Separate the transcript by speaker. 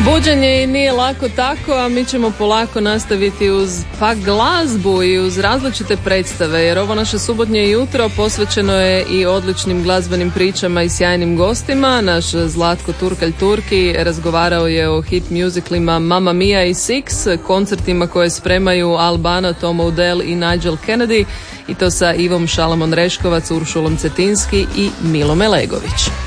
Speaker 1: Buđenje nije lako tako, a mi ćemo polako nastaviti uz glazbu i uz različite predstave, jer ovo naše subotnje jutro posvećeno je i odličnim glazbenim pričama i sjajnim gostima. Naš Zlatko Turkalj-Turki razgovarao je o hit musicalima Mamma Mia i Six, koncertima koje spremaju Albana, Tom Odell i Nigel Kennedy, i to sa Ivom Šalamon Reškovac, Uršulom Cetinski i Milom Elegović.